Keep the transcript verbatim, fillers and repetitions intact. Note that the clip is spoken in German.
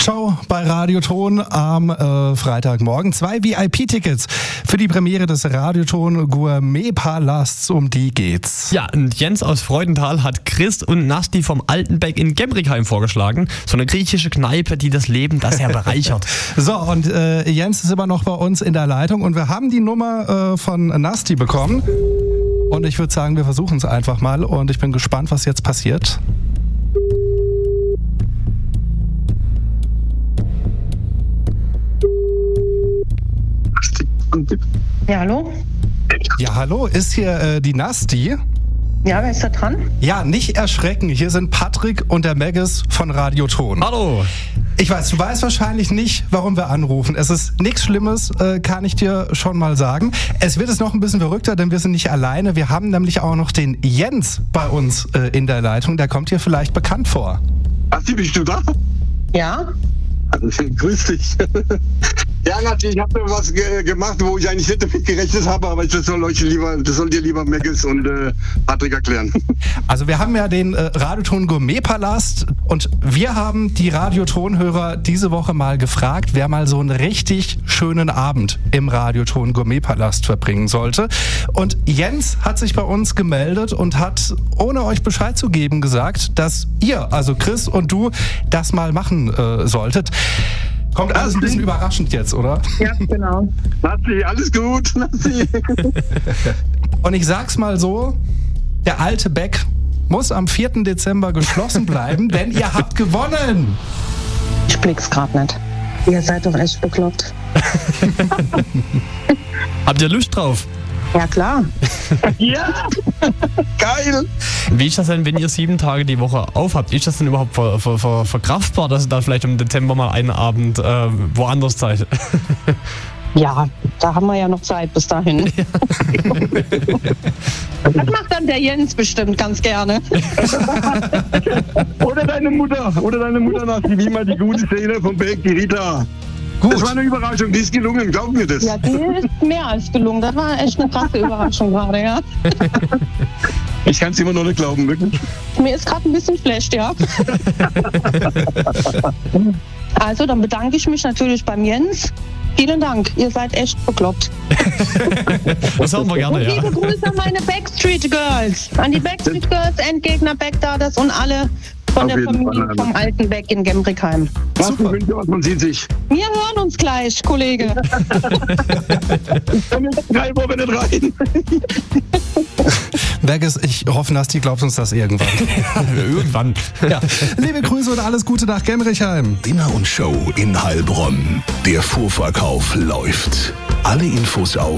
Show bei Radioton am äh, Freitagmorgen. Zwei V I P-Tickets für die Premiere des Radioton Gourmet-Palasts, um die geht's. Ja, und Jens aus Freudenthal hat Chris und Nasti vom Altenbeck in Gemrickheim vorgeschlagen. So eine griechische Kneipe, die das Leben da sehr bereichert. So, und äh, Jens ist immer noch bei uns in der Leitung und wir haben die Nummer äh, von Nasti bekommen. Und ich würde sagen, wir versuchen es einfach mal und ich bin gespannt, was jetzt passiert. Ja, hallo? Ja, hallo, ist hier äh, die Nasti? Ja, wer ist da dran? Ja, nicht erschrecken, hier sind Patrick und der Maggis von Radioton. Hallo! Ich weiß, du weißt wahrscheinlich nicht, warum wir anrufen. Es ist nichts Schlimmes, äh, kann ich dir schon mal sagen. Es wird es noch ein bisschen verrückter, denn wir sind nicht alleine. Wir haben nämlich auch noch den Jens bei uns äh, in der Leitung. Der kommt dir vielleicht bekannt vor. Asti, bist du da? Ja? Grüß dich. Ja, Nati, ich habe was ge- gemacht, wo ich eigentlich nicht damit gerechnet habe, aber das soll euch lieber, das soll dir lieber Maggis und äh, Patrick erklären. Also wir haben ja den äh, Radioton Gourmet-Palast und wir haben die Radioton-Hörer diese Woche mal gefragt, wer mal so einen richtig schönen Abend im Radioton Gourmet-Palast verbringen sollte. Und Jens hat sich bei uns gemeldet und hat, ohne euch Bescheid zu geben, gesagt, dass ihr, also Chris und du, das mal machen äh, solltet. Kommt alles ein bisschen überraschend jetzt, oder? Ja, genau. Nati, alles gut, Nati. Und ich sag's mal so, der alte Beck muss am vierten Dezember geschlossen bleiben, denn ihr habt gewonnen. Ich blick's grad nicht. Ihr seid doch echt bekloppt. Habt ihr Lust drauf? Ja, klar. Ja, geil. Wie ist das denn, wenn ihr sieben Tage die Woche aufhabt? Ist das denn überhaupt ver, ver, ver, verkraftbar, dass ihr da vielleicht im Dezember mal einen Abend äh, woanders seid? Ja, da haben wir ja noch Zeit bis dahin. Ja. Das macht dann der Jens bestimmt ganz gerne. Oder deine Mutter, oder deine Mutter, Nati, wie mal die gute Szene vom Beck, die Rita. Gut. Das war eine Überraschung, die ist gelungen, glaub mir das. Ja, die ist mehr als gelungen. Das war echt eine krasse Überraschung gerade, ja. Ich kann es immer noch nicht glauben, wirklich. Mir ist gerade ein bisschen schlecht, ja. Also, dann bedanke ich mich natürlich beim Jens. Vielen Dank, ihr seid echt bekloppt. Das haben wir gerne, Und ja. liebe Grüße an meine Backstreet Girls. An die Backstreet Girls, Endgegner, Backdaughters und alle von Auf der jeden Familie Fall. vom Altenbeck in Gemrickheim. Was für Wünsche, was man sieht sich. Wir hören uns gleich, Kollege. Ich kann jetzt drei Wochen nicht rein. Maggis, ich hoffe, Nasti glaubt uns das irgendwann. Irgendwann. Ja. Liebe Grüße und alles Gute nach Gemrickheim. Dinner und Show in Heilbronn. Der Vorverkauf läuft. Alle Infos auf